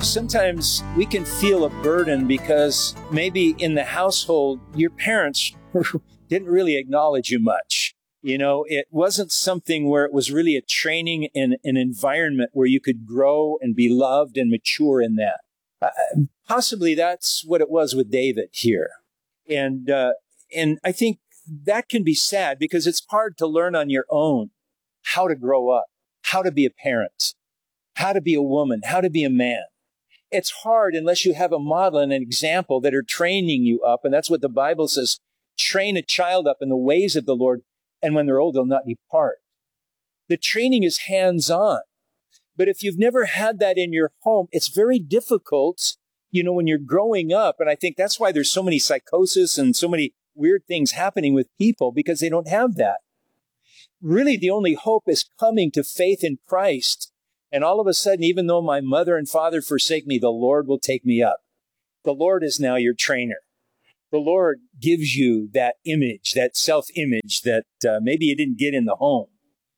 sometimes we can feel a burden because maybe in the household, your parents didn't really acknowledge you much. You know, it wasn't something where it was really a training and an environment where you could grow and be loved and mature in that. Possibly that's what it was with David here. And I think that can be sad because it's hard to learn on your own how to grow up, how to be a parent, how to be a woman, how to be a man. It's hard unless you have a model and an example that are training you up. And that's what the Bible says, train a child up in the ways of the Lord, and when they're old, they'll not depart. The training is hands-on. But if you've never had that in your home, it's very difficult, you know, when you're growing up. And I think that's why there's so many psychosis and so many weird things happening with people, because they don't have that. Really, the only hope is coming to faith in Christ. And all of a sudden, even though my mother and father forsake me, the Lord will take me up. The Lord is now your trainer. The Lord gives you that image, that self-image that maybe you didn't get in the home.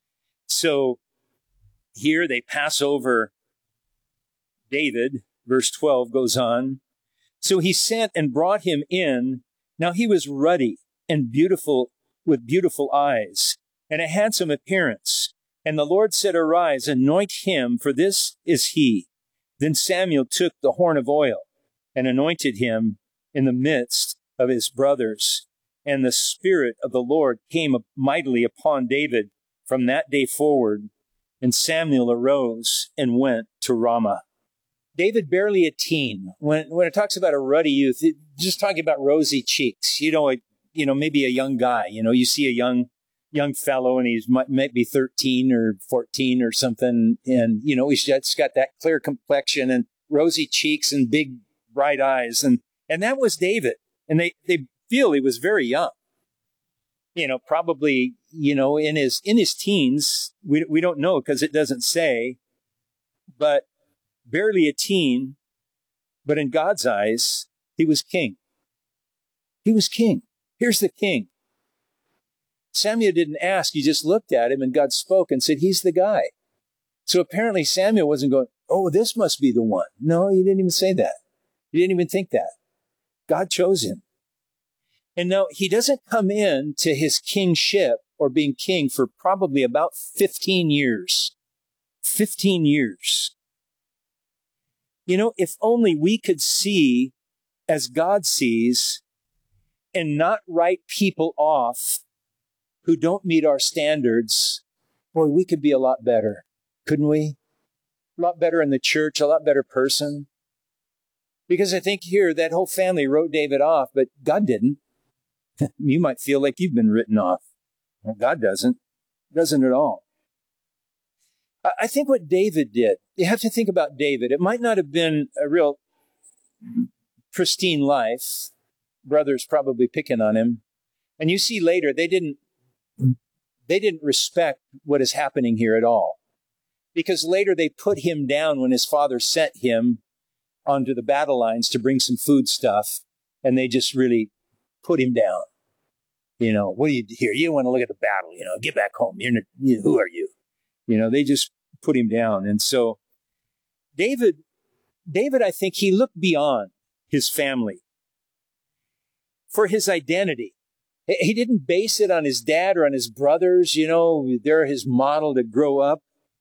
So here they pass over David. Verse 12 goes on. So he sent and brought him in. Now he was ruddy and beautiful, with beautiful eyes and a handsome appearance. And the Lord said, arise, anoint him, for this is he. Then Samuel took the horn of oil and anointed him in the midst of his brothers. And the Spirit of the Lord came mightily upon David from that day forward. And Samuel arose and went to Ramah. David, barely a teen. When it talks about a ruddy youth, just talking about rosy cheeks. You know, maybe a young guy. You know, you see a young fellow and he's might be 13 or 14 or something. And, you know, he's just got that clear complexion and rosy cheeks and big bright eyes. And that was David. And they feel he was very young. You know, probably, you know, in his teens. We don't know because it doesn't say, but barely a teen. But in God's eyes, he was king. He was king. Here's the king. Samuel didn't ask. He just looked at him and God spoke and said, he's the guy. So apparently Samuel wasn't going, oh, this must be the one. No, he didn't even say that. He didn't even think that. God chose him. And now he doesn't come in to his kingship or being king for probably about 15 years. 15 years. You know, if only we could see as God sees and not write people off who don't meet our standards, boy, we could be a lot better, couldn't we? A lot better in the church, a lot better person. Because I think here that whole family wrote David off, but God didn't. You might feel like you've been written off. Well, God doesn't at all. I think what David did, you have to think about David. It might not have been a real pristine life. Brothers probably picking on him. And you see later, they didn't respect what is happening here at all. Because later they put him down when his father sent him onto the battle lines to bring some food stuff. And they just really put him down. You know, what do you here? You want to look at the battle, you know, get back home. Who are you? You know, they just put him down. And so David, I think he looked beyond his family for his identity. He didn't base it on his dad or on his brothers. You know, they're his model to grow up.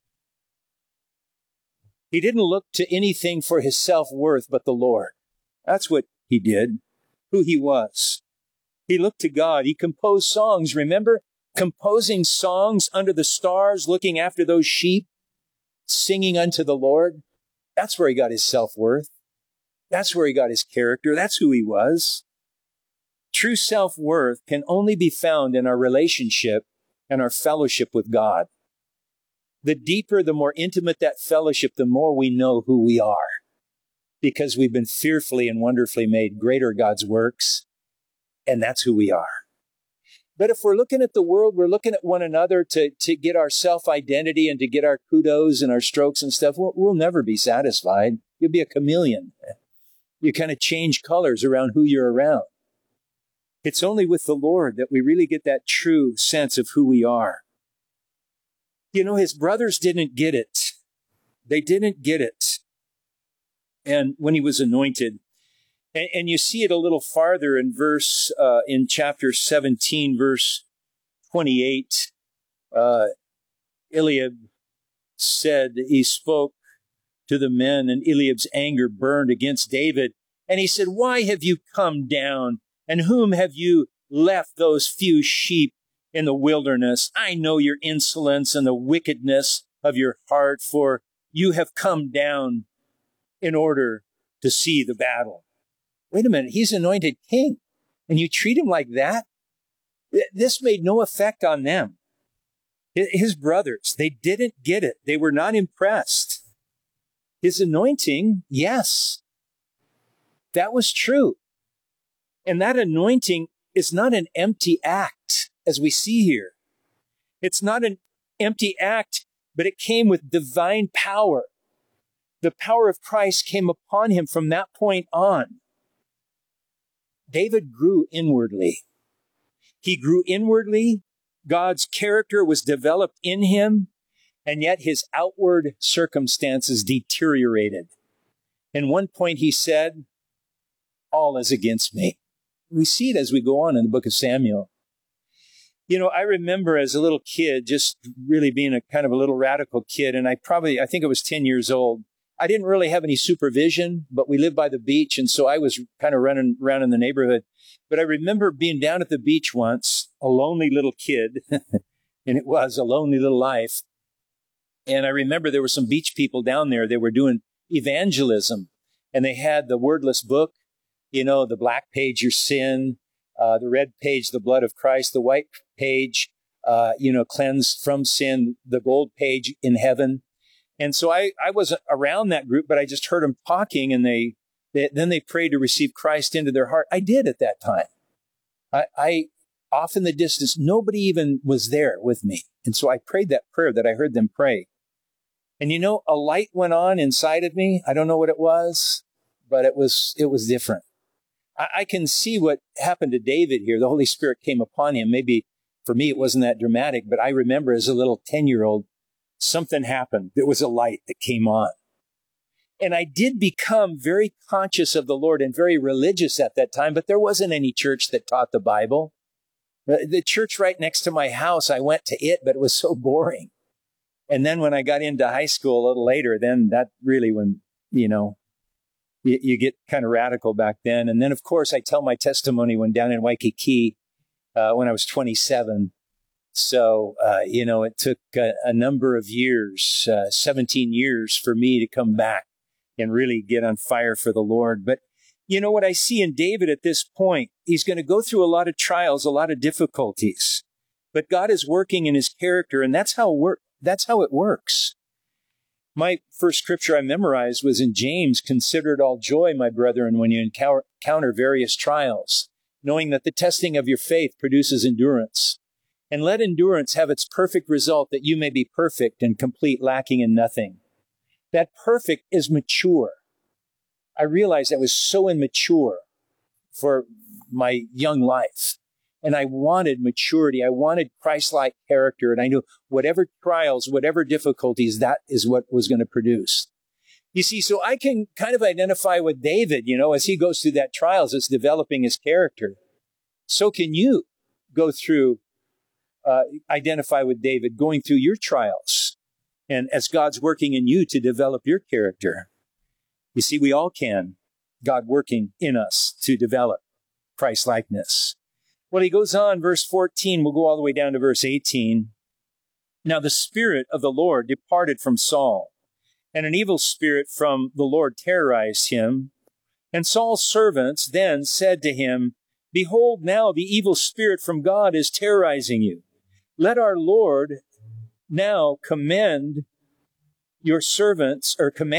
He didn't look to anything for his self-worth but the Lord. That's what he did, who he was. He looked to God. He composed songs. Remember, composing songs under the stars, looking after those sheep, singing unto the Lord. That's where he got his self-worth. That's where he got his character. That's who he was. True self-worth can only be found in our relationship and our fellowship with God. The deeper, the more intimate that fellowship, the more we know who we are. Because we've been fearfully and wonderfully made. Great are God's works. And that's who we are. But if we're looking at the world, we're looking at one another to get our self-identity and to get our kudos and our strokes and stuff, we'll never be satisfied. You'll be a chameleon. You kind of change colors around who you're around. It's only with the Lord that we really get that true sense of who we are. You know, his brothers didn't get it. They didn't get it. and when he was anointed. And you see it a little farther in in chapter 17, verse 28. Eliab said, he spoke to the men, and Eliab's anger burned against David. And he said, why have you come down? And whom have you left those few sheep in the wilderness? I know your insolence and the wickedness of your heart, for you have come down in order to see the battle. Wait a minute, he's anointed king, and you treat him like that? This made no effect on them. His brothers, they didn't get it. They were not impressed. His anointing, yes, that was true. And that anointing is not an empty act, as we see here. It's not an empty act, but it came with divine power. The power of Christ came upon him from that point on. David grew inwardly. He grew inwardly. God's character was developed in him, and yet his outward circumstances deteriorated. And one point he said, all is against me. We see it as we go on in the book of Samuel. You know, I remember as a little kid, just really being a kind of a little radical kid, and I think I was 10 years old. I didn't really have any supervision, but we lived by the beach, and so I was kind of running around in the neighborhood. But I remember being down at the beach once, a lonely little kid, and it was a lonely little life. And I remember there were some beach people down there. They were doing evangelism, and they had the wordless book, you know, the black page, your sin, the red page, the blood of Christ, the white page, cleansed from sin, the gold page, in heaven. And so I wasn't around that group, but I just heard them talking, and then they prayed to receive Christ into their heart. I did at that time. I off in the distance, nobody even was there with me. And so I prayed that prayer that I heard them pray. And you know, a light went on inside of me. I don't know what it was, but it was different. I can see what happened to David here. The Holy Spirit came upon him. Maybe for me it wasn't that dramatic, but I remember as a little 10-year-old, something happened. There was a light that came on. And I did become very conscious of the Lord and very religious at that time, but there wasn't any church that taught the Bible. The church right next to my house, I went to it, but it was so boring. And then when I got into high school a little later, then that really when, you get kind of radical back then. And then, of course, I tell my testimony when down in Waikiki when I was 27. So, it took a number of years, 17 years for me to come back and really get on fire for the Lord. But you know what I see in David at this point, he's going to go through a lot of trials, a lot of difficulties, but God is working in his character, and that's how it works. My first scripture I memorized was in James, "Consider it all joy, my brethren, when you encounter various trials, knowing that the testing of your faith produces endurance. And let endurance have its perfect result, that you may be perfect and complete, lacking in nothing." That perfect is mature. I realized I was so immature for my young life. And I wanted maturity. I wanted Christ-like character. And I knew whatever trials, whatever difficulties, that is what was going to produce. You see, so I can kind of identify with David, as he goes through that trials, it's developing his character. So can you go through, identify with David, going through your trials. And as God's working in you to develop your character. You see, we all can. God working in us to develop Christ-likeness. Well, he goes on, verse 14, we'll go all the way down to verse 18. "Now the Spirit of the Lord departed from Saul, and an evil spirit from the Lord terrorized him. And Saul's servants then said to him, 'Behold, now the evil spirit from God is terrorizing you. Let our Lord now command your servants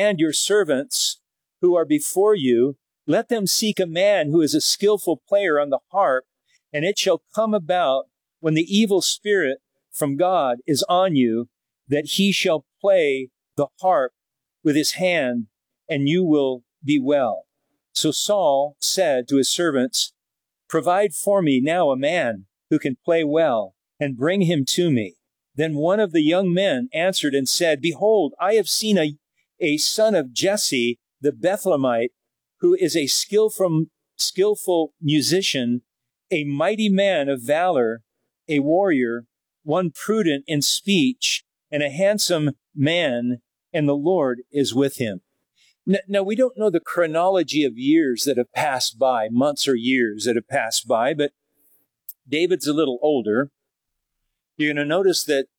who are before you, let them seek a man who is a skillful player on the harp, and it shall come about when the evil spirit from God is on you, that he shall play the harp with his hand, and you will be well.' So Saul said to his servants, 'Provide for me now a man who can play well, and bring him to me.' Then one of the young men answered and said, 'Behold, I have seen a son of Jesse the Bethlehemite, who is a skillful musician, a mighty man of valor, a warrior, one prudent in speech, and a handsome man, and the Lord is with him. Now, we don't know the chronology of years that have passed by, months or years that have passed by, but David's a little older. You're going to notice that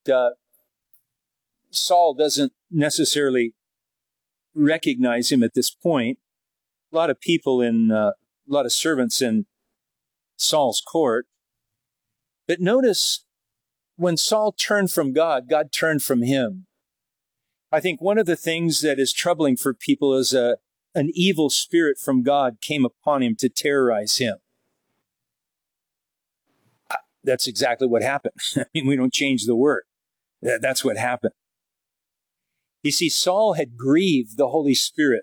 Saul doesn't necessarily recognize him at this point. A lot of people a lot of servants in Saul's court. But notice when Saul turned from God, God turned from him. I think one of the things that is troubling for people is an evil spirit from God came upon him to terrorize him. That's exactly what happened. I mean, we don't change the word. That's what happened. You see, Saul had grieved the Holy Spirit.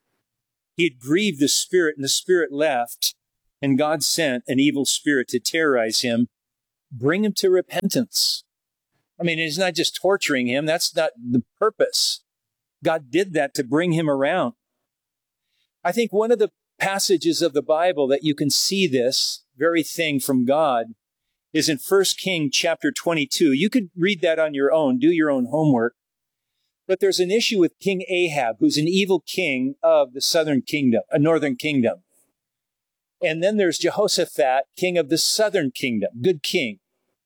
He had grieved the Spirit, and the Spirit left, and God sent an evil spirit to terrorize him, bring him to repentance. I mean, it's not just torturing him. That's not the purpose. God did that to bring him around. I think one of the passages of the Bible that you can see this very thing from God is in 1 Kings chapter 22. You could read that on your own, do your own homework. But there's an issue with King Ahab, who's an evil king of the northern kingdom. And then there's Jehoshaphat, king of the southern kingdom, good king.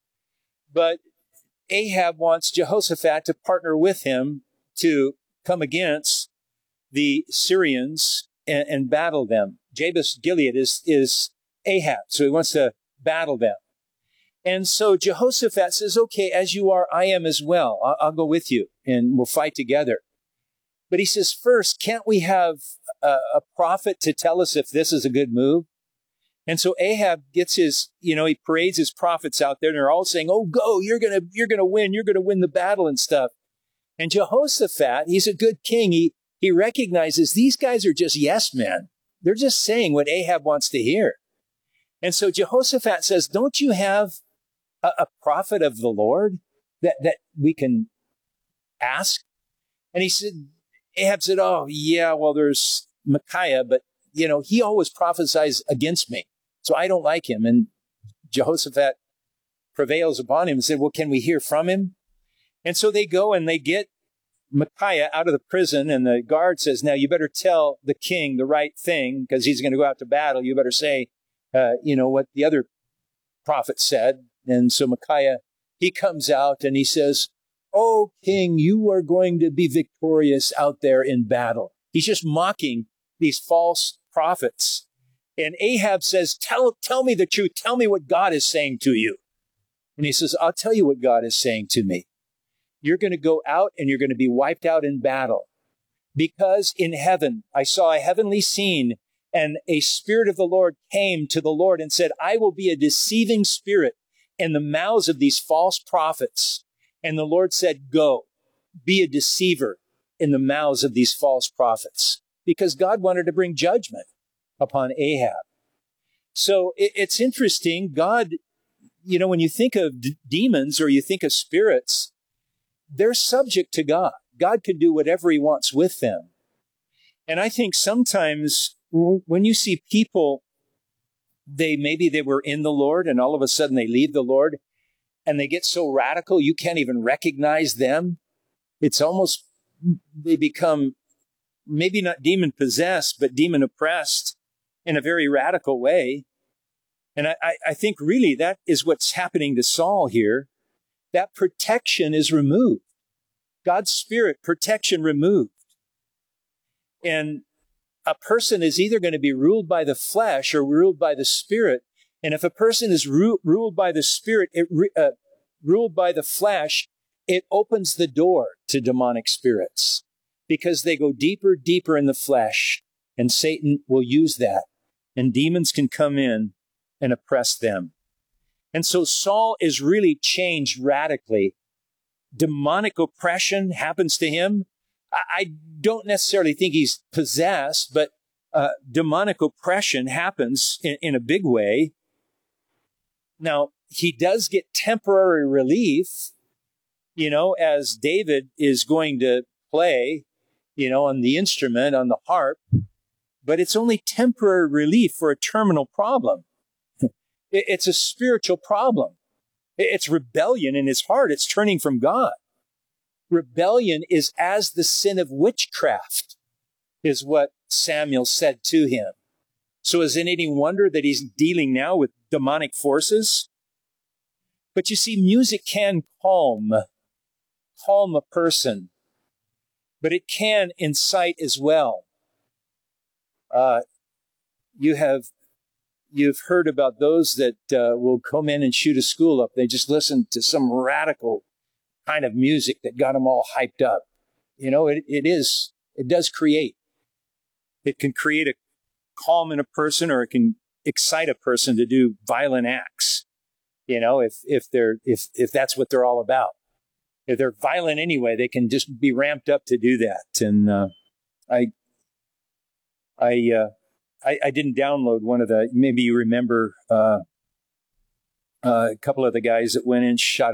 But Ahab wants Jehoshaphat to partner with him to come against the Syrians and battle them. Jabesh Gilead is Ahab, so he wants to battle them. And so Jehoshaphat says, okay, as you are, I am as well. I'll go with you and we'll fight together. But he says, first, can't we have a prophet to tell us if this is a good move? And so Ahab gets he parades his prophets out there and they're all saying, oh, go, you're going to win the battle and stuff. And Jehoshaphat, he's a good king. He recognizes these guys are just yes men. They're just saying what Ahab wants to hear. And so Jehoshaphat says, don't you have a prophet of the Lord that we can ask? And Ahab said, oh, yeah, well, there's Micaiah, but, he always prophesies against me. So I don't like him. And Jehoshaphat prevails upon him and said, well, can we hear from him? And so they go and they get Micaiah out of the prison, and the guard says, now you better tell the king the right thing because he's going to go out to battle. You better say, what the other prophet said. And so Micaiah, he comes out and he says, oh, king, you are going to be victorious out there in battle. He's just mocking these false prophets. And Ahab says, tell me the truth. Tell me what God is saying to you. And he says, I'll tell you what God is saying to me. You're going to go out and you're going to be wiped out in battle. Because in heaven, I saw a heavenly scene, and a spirit of the Lord came to the Lord and said, I will be a deceiving spirit in the mouths of these false prophets. And the Lord said, go, be a deceiver in the mouths of these false prophets. Because God wanted to bring judgment upon Ahab. So it's interesting. God, when you think of demons or you think of spirits, they're subject to God. God can do whatever he wants with them. And I think sometimes when you see people, maybe they were in the Lord and all of a sudden they leave the Lord and they get so radical you can't even recognize them. It's almost, they become maybe not demon possessed, but demon oppressed in a very radical way. And I think really that is what's happening to Saul here. That protection is removed. God's Spirit, protection removed. And a person is either going to be ruled by the flesh or ruled by the Spirit. And if a person is ruled by the Spirit, ruled by the flesh, it opens the door to demonic spirits because they go deeper, deeper in the flesh. And Satan will use that. And demons can come in and oppress them. And so Saul is really changed radically. Demonic oppression happens to him. I don't necessarily think he's possessed, but demonic oppression happens in a big way. Now, he does get temporary relief, as David is going to play. on the instrument, on the harp, but it's only temporary relief for a terminal problem. It's a spiritual problem. It's rebellion in his heart. It's turning from God. Rebellion is as the sin of witchcraft, is what Samuel said to him. So is it any wonder that he's dealing now with demonic forces? But you see, music can calm a person, but it can incite as well. You've heard about those that will come in and shoot a school up. They just listen to some radical kind of music that got them all hyped up. It does create. It can create a calm in a person, or it can excite a person to do violent acts. If that's what they're all about. If they're violent anyway, they can just be ramped up to do that. And I didn't download one of maybe you remember a couple of the guys that went in, shot